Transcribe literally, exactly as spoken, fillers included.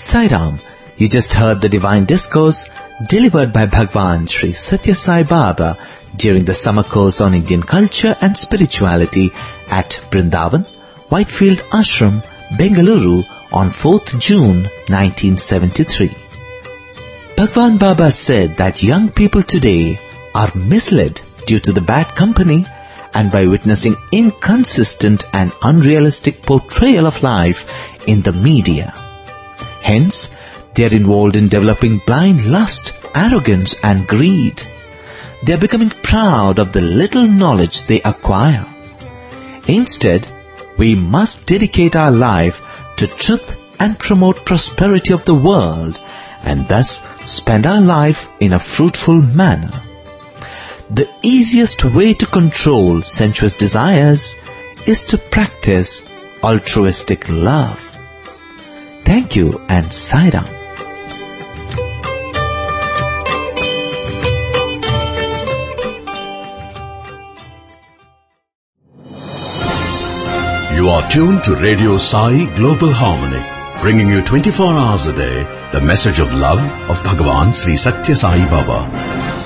Sai Ram, you just heard the divine discourse delivered by Bhagwan Sri Satya Sai Baba during the summer course on Indian culture and spirituality at Brindavan, Whitefield Ashram, Bengaluru on fourth June nineteen seventy-three. Bhagwan Baba said that young people today are misled due to the bad company and by witnessing inconsistent and unrealistic portrayal of life in the media. Hence, they are involved in developing blind lust, arrogance and greed. They are becoming proud of the little knowledge they acquire. Instead, we must dedicate our life to truth and promote prosperity of the world, and thus spend our life in a fruitful manner. The easiest way to control sensuous desires is to practice altruistic love. Thank you and Sai Ram. You are tuned to Radio Sai Global Harmony, bringing you twenty-four hours a day the message of love of Bhagavan Sri Satya Sai Baba.